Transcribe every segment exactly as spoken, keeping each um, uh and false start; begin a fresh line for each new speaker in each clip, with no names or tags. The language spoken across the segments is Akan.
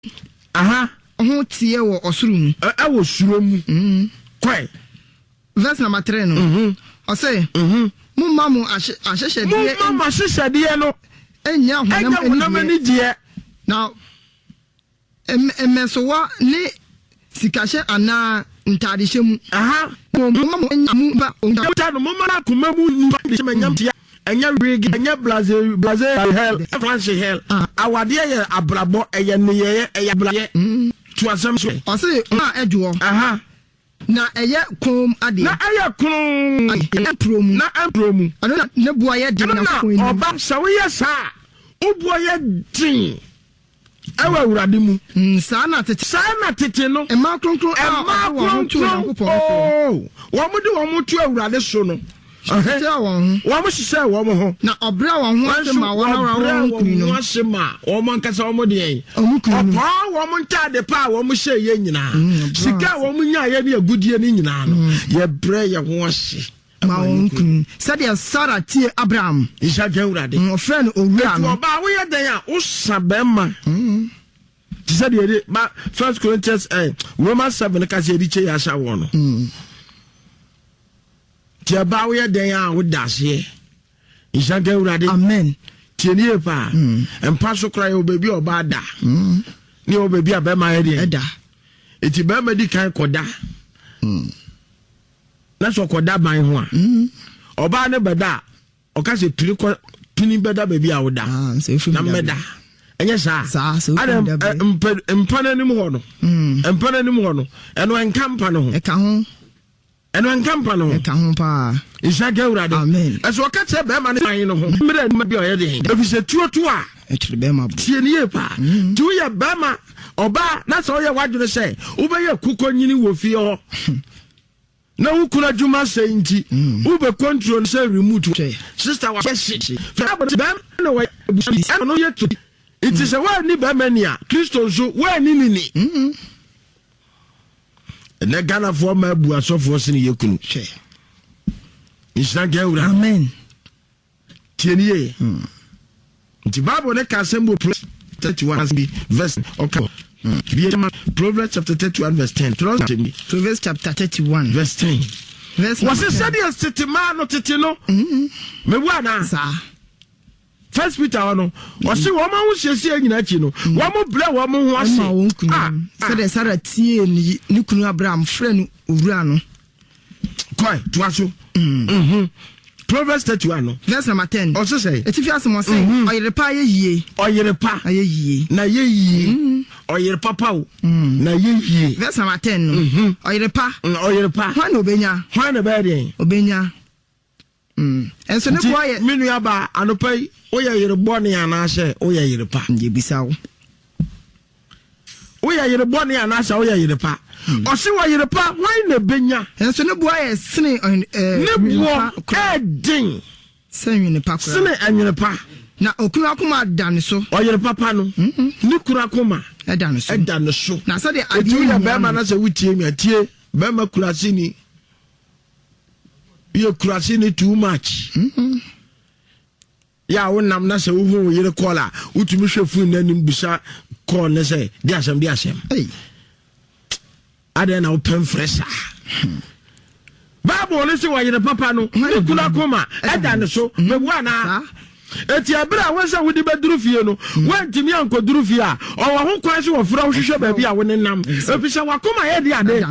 aha
ho tie wo osuru mu
e wo suro mu
mhm
kwai
verse number three no
mhm
o say
mhm
mu mamu ahyehyede
mu mama ahyehyede no
enya honam
ani die
now emesowa ni sikahye ana ntadehye mu
aha
mu mamu enya mu ba
onta no mu mara kuma mu ni de manyam tia enya rigi enya blaze blaze hell France hell awade ye abrabo eye ne ye eye blaye to asem so
o say ma edwo
aha
na eye kom ade
na eye kom
na promu
na promu
ana na bua ye de na ko ni
oba sawo ye sa ubua ye din awa urade mu
sa na tete
sa na tete no
e ma kronkron
e ma kronkron oh wo mu de wo mu tu urade so no
eh won
wo mu hihye wo mu ho
na obra won ho asema won awra won kunu no
asema wo man kasa wo mu de yen
opa
wo mu ntade pa wo mu hye ye nyina sika wo mu nya ye ne agudie ni nyina no ye bre ye ho ahye
ma won kunu sadia Sara tie Abraham
isha gawurade
o friend owura no
ba wo ye den a wo sabema ti sadia de ba First Corinthians eh Romans seven ka se di che ya sha wo no tia ba wo ye den a wo dase isha gawurade
amen
tienie pa empa so kra yo baby oba da ni o baby abema ye de
eda
eti ba ma di kan koda na so koda ban ho a oba ne beda o ka se tiri ko tuni beda baby a wo da na meda enye sa ada empana ni mu ho no empana ni mu ho no eno enkampa no ho
e ka ho
eno enkampa no ho
e ka ho pa
isa gawurade
amen
eso ka che be ma ne ban no ho mira ni ma bi o ye de ebi se tuo tuo a
e tire be ma
tie ni e pa tu ye be ma oba na so ye wadwene se wo be ye kuko nyini wo fie ho na ukura juma say nti ube control say remote sister wa shit bam no way no yet it is a one ni bamania Christo so one ni ni mhm na Ghana for ma bu asofo sin yekunu che isna gawura
amen
tieniye nti Bible ne ka sembo thirty-one verse okay Proverbs chapter thirty-one verse ten.
Proverbs chapter thirty-one
verse ten.
Verse
was it said yes tete man no tete no? Mhm. Me wana
sa.
First Peter no. Was it woman who she say nyina chi no. Wo mo ble wo mo ho ase.
Ah, said Sara tie ni ni kunu Abraham friend owura no.
Koi, to aso. Mhm. Proverbs thirty-one no.
Verse number ten.
Also say.
Etifi asemo say, oyerepa ye yie.
Oyerepa.
Aye yie.
Na ye yie. Oyerepa pa o. Na ye yie.
Verse number ten no. Mhm. Oyerepa.
Oyerepa.
Hwan obenya?
Hwan na ba de?
Obenya. Mm. Enso ne kwa ye.
Minu aba anopai, oye yerebo ne ana hye, oye yerepa.
Nje bisa wo.
Oye yerebo ne ana hye, oye yerepa. Osi wa yerepa, hwan na benya?
Enso ne bua ye sene eh
ne bua edin.
Sene ne pa kura.
Sene anyerepa.
Na okuru akoma dan so.
Oyerepa pa no. Ni kura akoma.
Edan so.
Edan so.
Na so de
adi ya be ma na se wutie mi atie. Be ma kura sini. Ye kura sini too much.
Mhm.
Ya wonam na se wo hu yere kola. Utumi hwefu na nim bisa call ne se di asem di asem.
Hey.
Ade na open fresher. Bible ne se wa yere papa no. Ni kura akoma. Edan so. Me bua na. Eti abira wonsa wodi beduru fie no wantimi ankoduru fie a o wo ho kwan se wo fra wo hwehwe ba bia wo nenam efisa wakoma ye de ade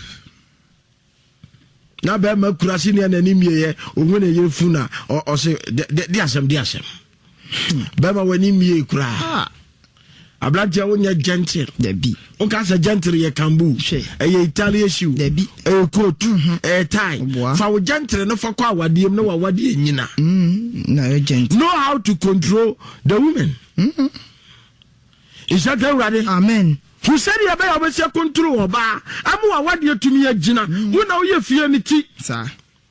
na ba ma kurasi ne na nimie ye ohu ne ye funa o se de asem de asem ba ma wani mie kura ablatia wonya gentle
debi
o ka sa gentle ye kambu e ye Italian shoe
debi
e coat e tie fa wo gentle no fa kwa awadiem no wa wade nyina
na ye gentle
know how to control the women mhm is that ready?
Amen.
Who said you be able to control oba amu awade tumi agina wo na wo ye fie ni ti
sa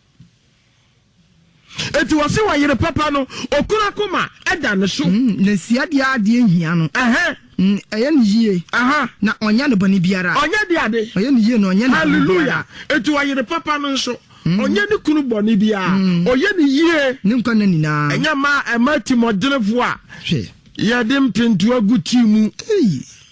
eti wose wa yere papa no okura kuma eda ne so
na sia dia ade ehia no
eh
eh eye ni yie
aha
na onya ne bani biara
onya de ade
oye ni yie no onya ne
hallelujah eti wa yere papa no so onya ne kunu boni bia oye ni yie
ne nkwa na nina
enya ma emati modenefo a
hwe
ye de mpintu aguti mu